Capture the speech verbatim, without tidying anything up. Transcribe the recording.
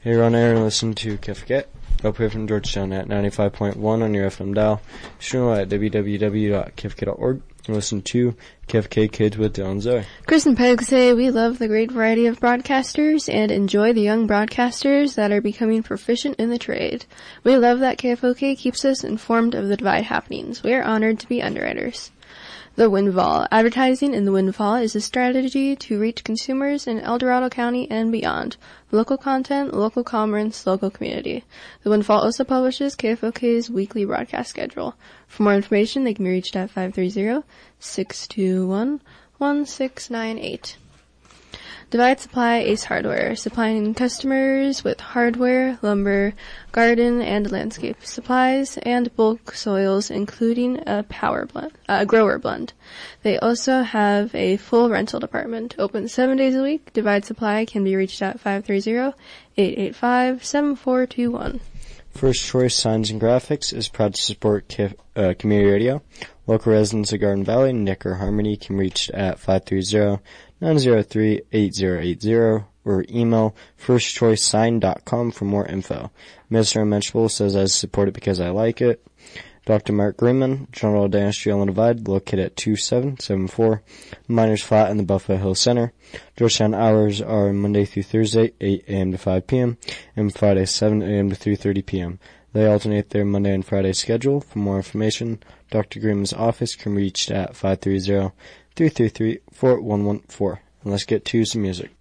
Hey, you're on air and listen to K F K, up here from Georgetown at ninety-five point one on your F M dial. Stream at w w w dot k f k dot org and listen to K F K Kids with Dylan and Zoe. Chris and Peg say we love the great variety of broadcasters and enjoy the young broadcasters that are becoming proficient in the trade. We love that K F O K keeps us informed of the Divide happenings. We are honored to be underwriters. The Windfall. Advertising in the Windfall is a strategy to reach consumers in El Dorado County and beyond. Local content, local commerce, local community. The Windfall also publishes K F O K's weekly broadcast schedule. For more information, they can be reached at five three zero, six two one, one six nine eight. Divide Supply Ace Hardware, supplying customers with hardware, lumber, garden, and landscape supplies, and bulk soils, including a power blend, a grower blend. They also have a full rental department. Open seven days a week. Divide Supply can be reached at five three zero, eight eight five, seven four two one. First Choice Signs and Graphics is proud to support K- uh, community radio. Local residents of Garden Valley, Nick or Harmony can reach at five three zero, nine zero three, eight zero eight zero or email first choice sign dot com for more info. Mister Unmentionable says I support it because I like it. Doctor Mark Greenman, General Dentistry on the Divide, located at two seven seven four Miners Flat in the Buffalo Hill Center. Georgetown hours are Monday through Thursday, eight a.m. to five p.m., and Friday, seven a.m. to three thirty p.m. They alternate their Monday and Friday schedule. For more information, Doctor Greenman's office can be reached at five three zero, three three three, four one one four. And let's get to some music.